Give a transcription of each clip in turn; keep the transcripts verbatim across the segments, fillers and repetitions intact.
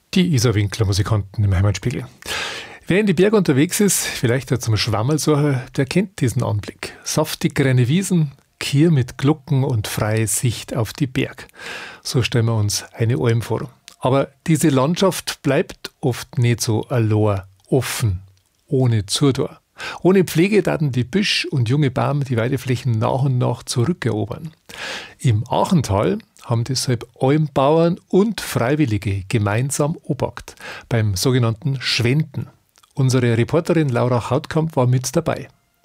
Die Isa Winkler, Musikanten im Heimatspiegel. Wer in die Berge unterwegs ist, vielleicht auch zum Schwammersucher, der kennt diesen Anblick. Saftig grüne Wiesen, Kier mit Glucken und freie Sicht auf die Berg. So stellen wir uns eine Alm vor. Aber diese Landschaft bleibt oft nicht so allein, offen, ohne Zudor. Ohne Pflege taten die Büsch und junge Baum die Weideflächen nach und nach zurückerobern. Im Achental haben deshalb Almbauern und Freiwillige gemeinsam obakt beim sogenannten Schwenden. Unsere Reporterin Laura Hautkamp war mit dabei.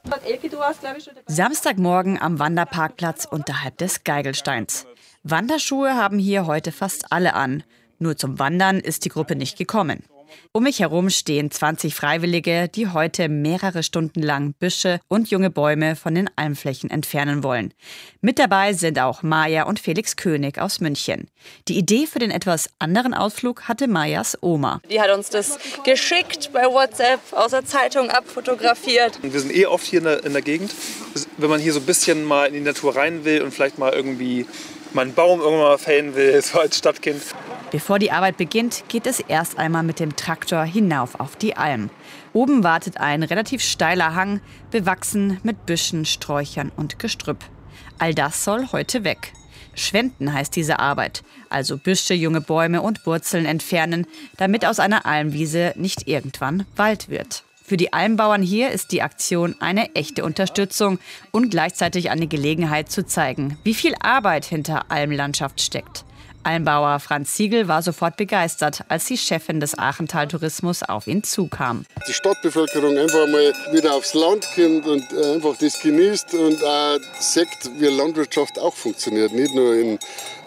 Samstagmorgen am Wanderparkplatz unterhalb des Geigelsteins. Wanderschuhe haben hier heute fast alle an. Nur zum Wandern ist die Gruppe nicht gekommen. Um mich herum stehen zwanzig Freiwillige, die heute mehrere Stunden lang Büsche und junge Bäume von den Almflächen entfernen wollen. Mit dabei sind auch Maja und Felix König aus München. Die Idee für den etwas anderen Ausflug hatte Majas Oma. Die hat uns das geschickt bei WhatsApp, aus der Zeitung abfotografiert. Wir sind eh oft hier in der, in der Gegend. Wenn man hier so ein bisschen mal in die Natur rein will und vielleicht mal irgendwie mal einen Baum irgendwann mal fällen will, so als Stadtkind. Bevor die Arbeit beginnt, geht es erst einmal mit dem Traktor hinauf auf die Alm. Oben wartet ein relativ steiler Hang, bewachsen mit Büschen, Sträuchern und Gestrüpp. All das soll heute weg. Schwenden heißt diese Arbeit, also Büsche, junge Bäume und Wurzeln entfernen, damit aus einer Almwiese nicht irgendwann Wald wird. Für die Almbauern hier ist die Aktion eine echte Unterstützung und gleichzeitig eine Gelegenheit zu zeigen, wie viel Arbeit hinter Almlandschaft steckt. Almbauer Franz Siegel war sofort begeistert, als die Chefin des Achental Tourismus auf ihn zukam. Die Stadtbevölkerung einfach mal wieder aufs Land kommt und einfach das genießt und auch sieht, wie Landwirtschaft auch funktioniert. Nicht nur in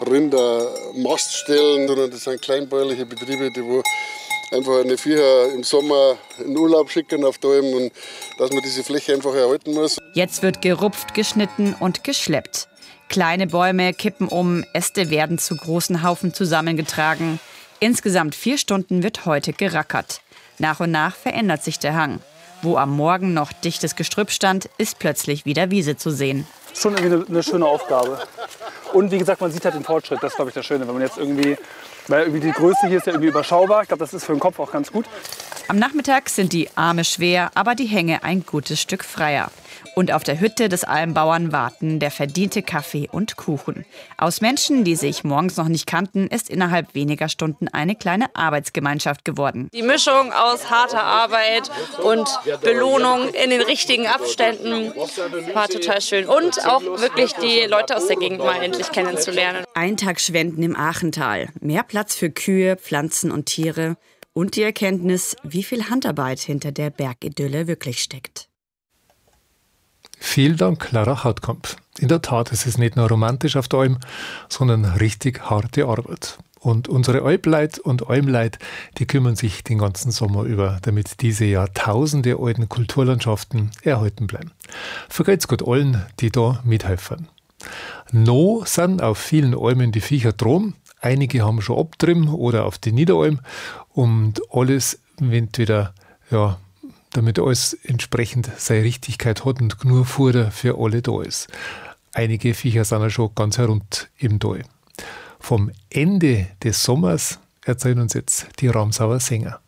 Rindermaststellen, sondern das sind kleinbäuerliche Betriebe, die wo einfach eine Viecher im Sommer in Urlaub schicken auf die Alm und dass man diese Fläche einfach erhalten muss. Jetzt wird gerupft, geschnitten und geschleppt. Kleine Bäume kippen um, Äste werden zu großen Haufen zusammengetragen. Insgesamt vier Stunden wird heute gerackert. Nach und nach verändert sich der Hang. Wo am Morgen noch dichtes Gestrüpp stand, ist plötzlich wieder Wiese zu sehen. Schon irgendwie eine, eine schöne Aufgabe. Und wie gesagt, man sieht halt den Fortschritt. Das ist, glaube ich, das Schöne. Wenn man jetzt irgendwie, weil irgendwie die Größe hier ist ja irgendwie überschaubar. Ich glaube, das ist für den Kopf auch ganz gut. Am Nachmittag sind die Arme schwer, aber die Hänge ein gutes Stück freier. Und auf der Hütte des Almbauern warten der verdiente Kaffee und Kuchen. Aus Menschen, die sich morgens noch nicht kannten, ist innerhalb weniger Stunden eine kleine Arbeitsgemeinschaft geworden. Die Mischung aus harter Arbeit und Belohnung in den richtigen Abständen war total schön. Und auch wirklich die Leute aus der Gegend mal endlich kennenzulernen. Ein Tag Schwenden im Achental. Mehr Platz für Kühe, Pflanzen und Tiere. Und die Erkenntnis, wie viel Handarbeit hinter der Bergidylle wirklich steckt. Vielen Dank, Laura Hautkamp. In der Tat, es ist nicht nur romantisch auf der Alm, sondern richtig harte Arbeit. Und unsere Alpleit und Almleit, die kümmern sich den ganzen Sommer über, damit diese Jahrtausende alten Kulturlandschaften erhalten bleiben. Vergelt's Gott allen, die da mithelfen. No sind auf vielen Almen die Viecher drum. Einige haben schon abtrimmt oder auf die Niederalm und alles entweder, ja, damit alles entsprechend seine Richtigkeit hat und genug Futter für alle da ist. Einige Viecher sind ja schon ganz herund im Tal. Vom Ende des Sommers erzählen uns jetzt die Ramsauer Sänger.